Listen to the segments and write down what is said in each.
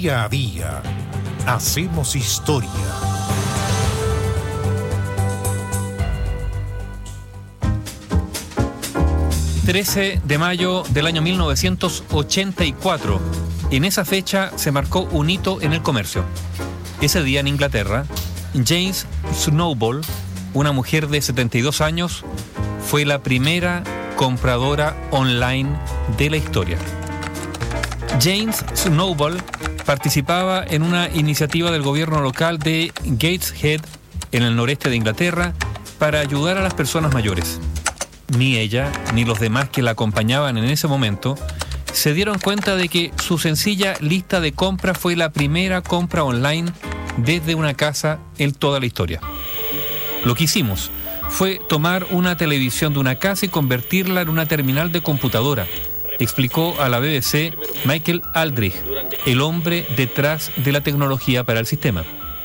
Día a día hacemos historia. ...13 de mayo del año 1984. En esa fecha se marcó un hito en el comercio. Ese día en Inglaterra, James Snowball, una mujer de 72 años, fue la primera compradora online de la historia. James Snowball participaba en una iniciativa del gobierno local de Gateshead, en el noreste de Inglaterra, para ayudar a las personas mayores. Ni ella, ni los demás que la acompañaban en ese momento, se dieron cuenta de que su sencilla lista de compras fue la primera compra online desde una casa en toda la historia. Lo que hicimos fue tomar una televisión de una casa y convertirla en una terminal de computadora, explicó a la BBC Michael Aldrich, el hombre detrás de la tecnología para el sistema.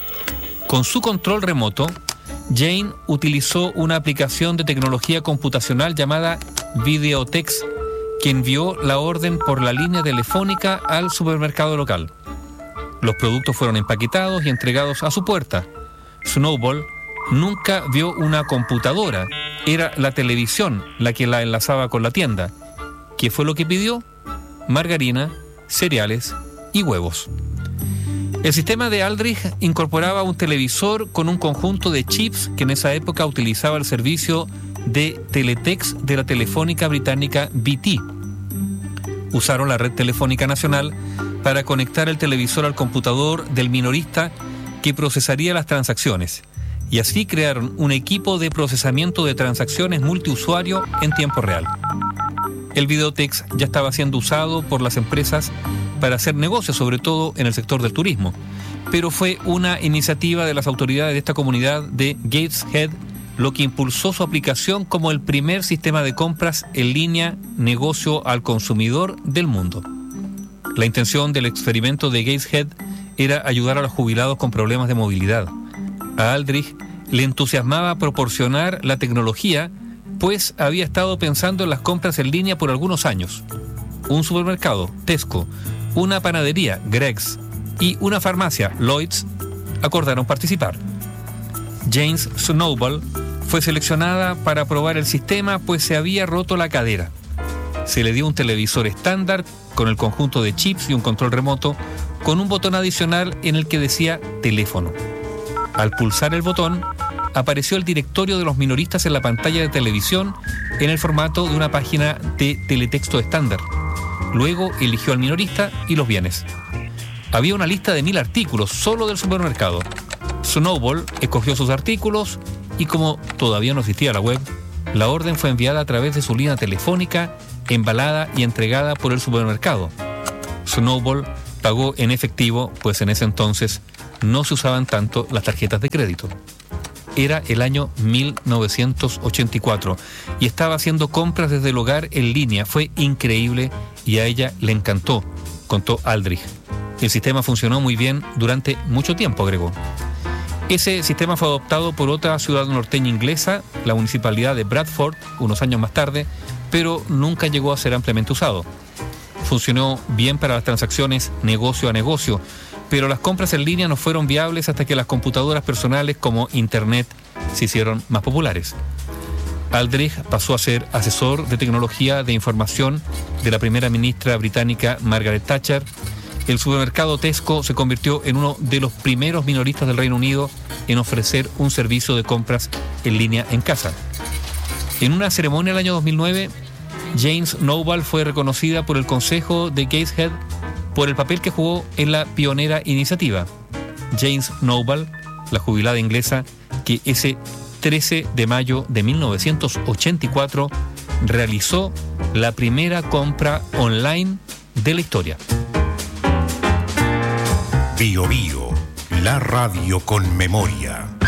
Con su control remoto, Jane utilizó una aplicación de tecnología computacional llamada Videotex, que envió la orden por la línea telefónica al supermercado local. Los productos fueron empaquetados y entregados a su puerta. Snowball nunca vio una computadora, era la televisión la que la enlazaba con la tienda. ¿Qué fue lo que pidió? Margarina, cereales y huevos. El sistema de Aldrich incorporaba un televisor con un conjunto de chips que en esa época utilizaba el servicio de teletext de la telefónica británica BT. Usaron la red telefónica nacional para conectar el televisor al computador del minorista que procesaría las transacciones, y así crearon un equipo de procesamiento de transacciones multiusuario en tiempo real. El Videotex ya estaba siendo usado por las empresas para hacer negocios, sobre todo en el sector del turismo, pero fue una iniciativa de las autoridades de esta comunidad de Gateshead lo que impulsó su aplicación como el primer sistema de compras en línea negocio al consumidor del mundo. La intención del experimento de Gateshead era ayudar a los jubilados con problemas de movilidad. A Aldrich le entusiasmaba proporcionar la tecnología, pues había estado pensando en las compras en línea por algunos años. Un supermercado, Tesco, una panadería, Greggs, y una farmacia, Lloyd's, acordaron participar. James Snowball fue seleccionada para probar el sistema, pues se había roto la cadera. Se le dio un televisor estándar con el conjunto de chips y un control remoto con un botón adicional en el que decía teléfono. Al pulsar el botón, apareció el directorio de los minoristas en la pantalla de televisión en el formato de una página de teletexto estándar. Luego eligió al minorista y los bienes. Había una lista de 1000 artículos solo del supermercado. Snowball escogió sus artículos y, como todavía no existía la web, la orden fue enviada a través de su línea telefónica, embalada y entregada por el supermercado. Snowball pagó en efectivo, pues en ese entonces no se usaban tanto las tarjetas de crédito. Era el año 1984 y estaba haciendo compras desde el hogar en línea. Fue increíble y a ella le encantó, contó Aldrich. El sistema funcionó muy bien durante mucho tiempo, agregó. Ese sistema fue adoptado por otra ciudad norteña inglesa, la municipalidad de Bradford, unos años más tarde, pero nunca llegó a ser ampliamente usado. Funcionó bien para las transacciones negocio a negocio, pero las compras en línea no fueron viables hasta que las computadoras personales como Internet se hicieron más populares. Aldrich pasó a ser asesor de tecnología de información de la primera ministra británica Margaret Thatcher. El supermercado Tesco se convirtió en uno de los primeros minoristas del Reino Unido en ofrecer un servicio de compras en línea en casa. En una ceremonia el año 2009, James Snowball fue reconocida por el Consejo de Gateshead por el papel que jugó en la pionera iniciativa. James Snowball, la jubilada inglesa que ese 13 de mayo de 1984 realizó la primera compra online de la historia. Bio Bio, la radio con memoria.